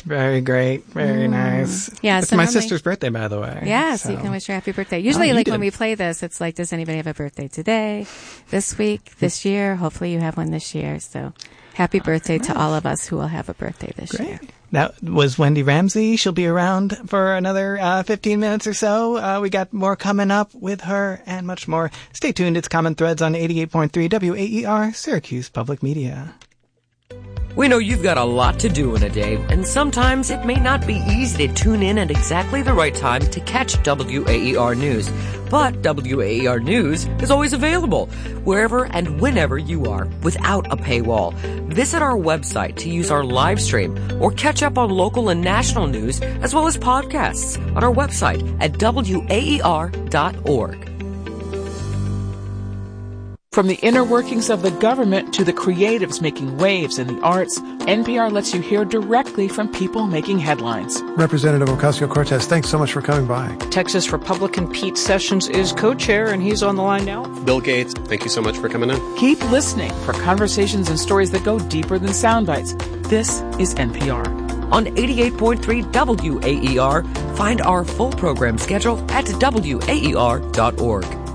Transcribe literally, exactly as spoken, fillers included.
Very great. Very mm. nice. Yeah, it's so my normally, sister's birthday, by the way. Yeah, so, so you can wish her happy birthday. Usually, oh, like did. when we play this, it's like, does anybody have a birthday today, this week, this year? Hopefully you have one this year. So happy birthday right. to all of us who will have a birthday this great. year. That was Wendy Ramsey. She'll be around for another uh, fifteen minutes or so. Uh, we got more coming up with her and much more. Stay tuned. It's Common Threads on eighty-eight point three W A E R, Syracuse Public Media. We know you've got a lot to do in a day, and sometimes it may not be easy to tune in at exactly the right time to catch W A E R News. But W A E R News is always available, wherever and whenever you are, without a paywall. Visit our website to use our live stream or catch up on local and national news, as well as podcasts on our website at W A E R dot org. From the inner workings of the government to the creatives making waves in the arts, N P R lets you hear directly from people making headlines. Representative Ocasio-Cortez, thanks so much for coming by. Texas Republican Pete Sessions is co-chair, and he's on the line now. Bill Gates, thank you so much for coming in. Keep listening for conversations and stories that go deeper than sound bites. This is N P R. On eighty-eight point three W A E R, find our full program schedule at W A E R dot org.